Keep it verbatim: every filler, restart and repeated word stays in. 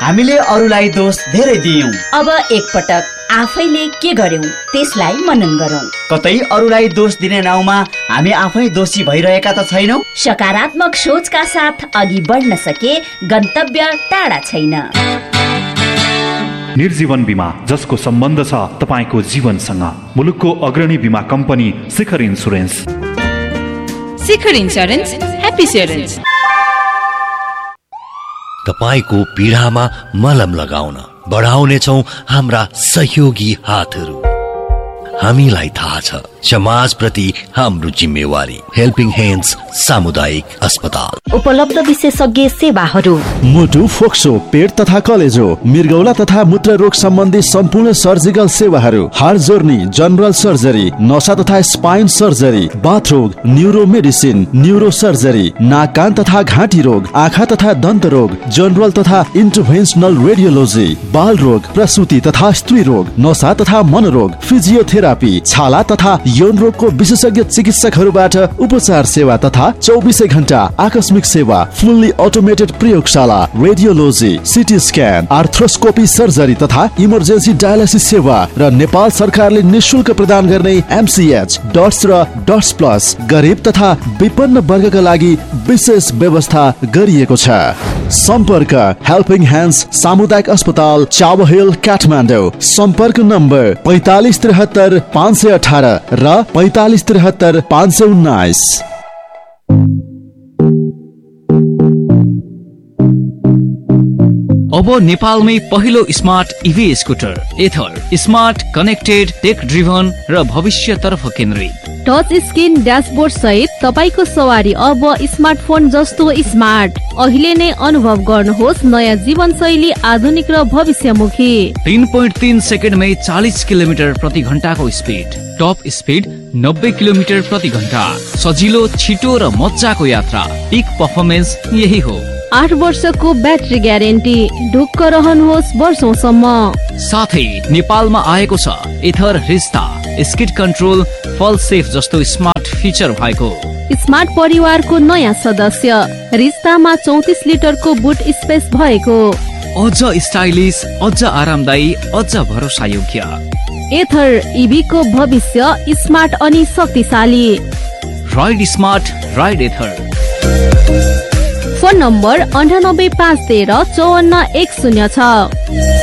हामीले अरूलाई दोष धेरै दियौं। अब एकपटक आफैले के गर्यौं त्यसलाई मनन गरौं। कतै अरूलाई दोष दिने नाउँमा हामी आफै दोषी भइरहेका त छैनौं। सकारात्मक सोचका साथ अघि बढ्न सके गन्तव्य टाढा छैन। निर्जीवन बीमा, जसको सम्बन्ध छ तपाईको जीवनसँग। मुलुकको अग्रणी बीमा कम्पनी शिखर इन्स्योरेन्स। शिखर इन्स्योरेन्स, ह्याप्पी इन्स्योरेन्स। तपाईको पीडामा मलम लगाउन बढाउनेछौं हाम्रा सहयोगी हातहरू। हामीलाई थाहा छ समाज प्रति हाम्रो जिम्मेवारी। हेल्पिङ ह्यान्ड्स सामुदायिक अस्पताल। उपलब्ध विशेषज्ञ सेवाहरू: मुटु, फोक्सो, पेट तथा कलेजो, मृगौला तथा मूत्र रोग सम्बन्धी सम्पूर्ण सर्जिकल सेवाहरू, हार्ट जोर्नी, जनरल सर्जरी, नसा तथा स्पाइन सर्जरी, बाथ रोग, न्युरो मेडिसिन, न्युरो सर्जरी, नाक कान तथा घाँटी रोग, आँखा तथा दन्त रोग, जनरल तथा इन्टरभेन्सनल रेडियोलोजी, बाल रोग, प्रसूति तथा स्त्री रोग, नसा तथा मनोरोग, फिजियोथेरापी, छाला तथा यौन रोगको विशेषज्ञ चिकित्सकहरूबाट उपचार सेवा तथा चौबिसै घण्टा आकस्मिक सेवा, फुल्ली अटोमेटेड प्रयोगशाला, radiology, CT scan, arthroscopy surgery तथा इमर्जेन्सी डायलिसिस सेवा र नेपाल सरकारले निशुल्क प्रदान गर्ने एमसीएच, डट्स र डट्स प्लस गरिब तथा विपन्न वर्गका लागि विशेष व्यवस्था गरिएको छ। सम्पर्क हेल्पिङ ह्यान्ड्स सामुदायिक अस्पताल, चावहिल, काठमाडौँ। सम्पर्क नम्बर पैतालिस त्रिहत्तर पाँच सय अठारह र पैतालिस त्रिहत्तर पाँच सय उन्नाइस। अब नेपालमै पहिलो स्मार्ट इभी स्कुटर एथर, स्मार्ट, कनेक्टेड, टेक ड्रिभन र भविष्यतर्फ केन्द्रित। टच स्क्रिन ड्यासबोर्ड सहित तपाईको सवारी अब स्मार्टफोन जस्तो स्मार्ट। अहिले नै अनुभव गर्नुहोस् नयाँ जीवनशैली, आधुनिक र भविष्यमुखी। तीन पोइन्ट तीन सेकेन्डमै चालीस किलोमिटर प्रति घण्टाको स्पिड, टप स्पिड नब्बे किलोमिटर प्रति घण्टा, सजिलो, छिटो र मजाको यात्रा। पिक पर्फर्मेन्स यही हो। आठ वर्षको ब्याट्री ग्यारेन्टी, ढुक्क रहनुहोस् वर्षौंसम्म। साथै नेपालमा आएको छ एथर रिस्ता, स्किड कन्ट्रोल, फल सेफ जस्तो स्मार्ट फिचर भएको। स्मार्ट परिवारको नयाँ सदस्य, रिस्तामा चौतिस लिटरको बुट स्पेस भएको। अझ स्टाइलिस, अझ आरामदायी, अझ भरोसा योग्य। एथर इभीको भविष्य स्मार्ट अनि शक्तिशाली। राइड स्मार्ट, राइड एथर। फोन नम्बर अन्ठानब्बे पाँच तेह्र चौवन्न एक शून्य छ।